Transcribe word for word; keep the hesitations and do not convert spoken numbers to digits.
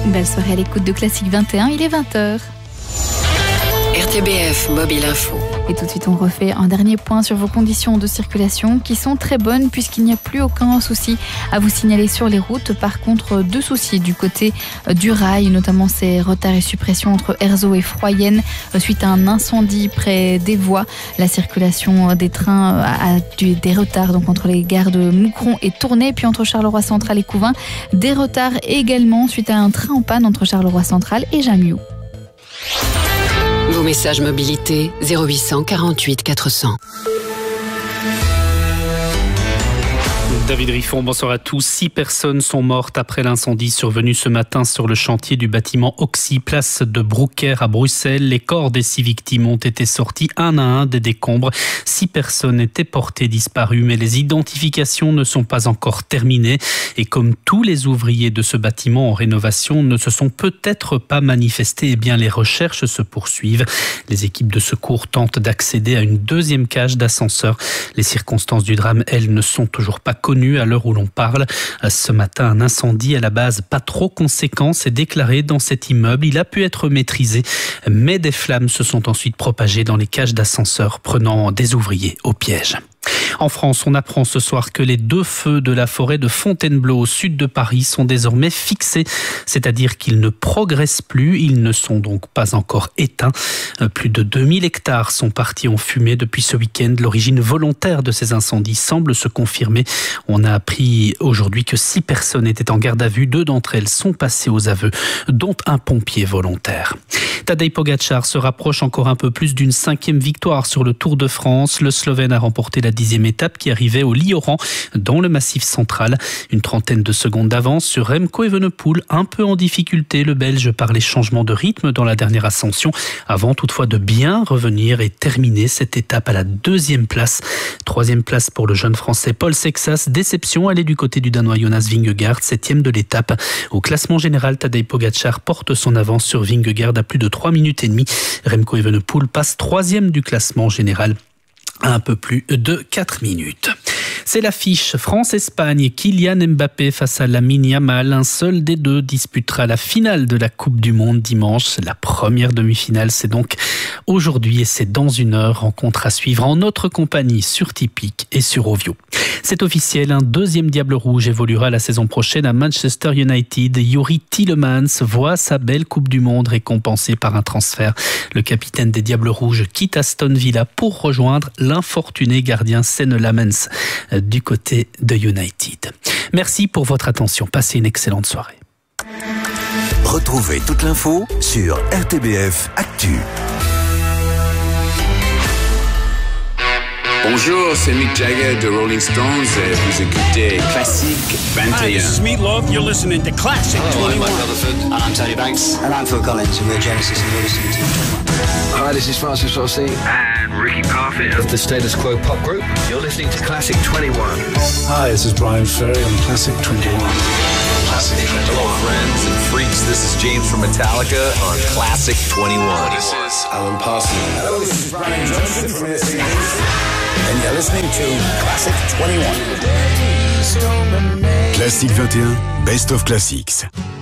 Une belle soirée à l'écoute de Classique vingt et un, il est vingt heures. R T B F Mobile Info. Et tout de suite, on refait un dernier point sur vos conditions de circulation qui sont très bonnes puisqu'il n'y a plus aucun souci à vous signaler sur les routes. Par contre, deux soucis du côté du rail, notamment ces retards et suppressions entre Erzo et Froyenne suite à un incendie près des voies. La circulation des trains a des retards donc entre les gares de Moucron et Tournai, puis entre Charleroi Central et Couvain. Des retards également suite à un train en panne entre Charleroi Central et Jamioux. Vos messages mobilité zéro huit cent quarante-huit quatre cents. David Riffon, bonsoir à tous. Six personnes sont mortes après l'incendie survenu ce matin sur le chantier du bâtiment Oxy, place de Brouckère à Bruxelles. Les corps des six victimes ont été sortis un à un des décombres. Six personnes étaient portées disparues, mais les identifications ne sont pas encore terminées. Et comme tous les ouvriers de ce bâtiment en rénovation ne se sont peut-être pas manifestés, eh bien les recherches se poursuivent. Les équipes de secours tentent d'accéder à une deuxième cage d'ascenseur. Les circonstances du drame, elles, ne sont toujours pas connues à l'heure où l'on parle. Ce matin, un incendie à la base pas trop conséquent s'est déclaré dans cet immeuble. Il a pu être maîtrisé, mais des flammes se sont ensuite propagées dans les cages d'ascenseur, prenant des ouvriers au piège. En France, on apprend ce soir que les deux feux de la forêt de Fontainebleau au sud de Paris sont désormais fixés, c'est-à-dire qu'ils ne progressent plus, ils ne sont donc pas encore éteints. Plus de deux mille hectares sont partis en fumée depuis ce week-end. L'origine volontaire de ces incendies semble se confirmer. On a appris aujourd'hui que six personnes étaient en garde à vue, deux d'entre elles sont passées aux aveux, dont un pompier volontaire. Tadej Pogačar se rapproche encore un peu plus d'une cinquième victoire sur le Tour de France. Le Slovène a remporté la dixième étape qui arrivait au Lit-Oran dans le Massif central. Une trentaine de secondes d'avance sur Remco Evenepoel, un peu en difficulté. Le Belge par les changements de rythme dans la dernière ascension, avant toutefois de bien revenir et terminer cette étape à la deuxième place. Troisième place pour le jeune Français Paul Sexas. Déception, elle est du côté du Danois Jonas Vingegaard, septième de l'étape. Au classement général, Tadej Pogačar porte son avance sur Vingegaard à plus de trois minutes et demie. Remco Evenepoel passe troisième du classement général à un peu plus de quatre minutes. C'est l'affiche France-Espagne. Kylian Mbappé face à Lamine Yamal. Un seul des deux disputera la finale de la Coupe du Monde dimanche. La première demi-finale, c'est donc aujourd'hui et c'est dans une heure. Rencontre à suivre en notre compagnie sur Tipeee et sur Ovio. C'est officiel, un deuxième Diable Rouge évoluera la saison prochaine à Manchester United. Youri Tielemans voit sa belle Coupe du Monde récompensée par un transfert. Le capitaine des Diables Rouges quitte Aston Villa pour rejoindre l'infortuné gardien Senne Lammens du côté de United. Merci pour votre attention. Passez une excellente soirée. Retrouvez toute l'info sur R T B F Actu. Bonjour, c'est Mick Jagger de Rolling Stones et vous écoutez Classique vingt et un. Hi, this is Meat Loaf. You're listening to Classic Hello, I'm twenty-one. Mike Rutherford. And I'm Tony Banks. And I'm Phil Collins, and we're Genesis, and you're listening to Hi, this is Francis Rossi. And Ricky Parfitt Of the Status Quo Pop Group. You're listening to Classic twenty-one. Hi, this is Brian Ferry on Classic twenty-one. Classic twenty-one. Hello, friends and freaks. This is James from Metallica on Classic twenty-one. This is Alan Parsons. Hello, this is Brian Johnson from the and you're listening to Classic twenty-one. Classique vingt et un, Best of Classics.